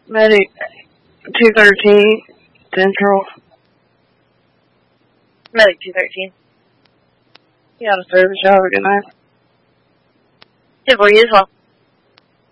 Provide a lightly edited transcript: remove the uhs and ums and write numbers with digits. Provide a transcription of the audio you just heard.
Medic 213 Central. Medic 213. You out of service. Y'all have a good night. Yeah, for you as well.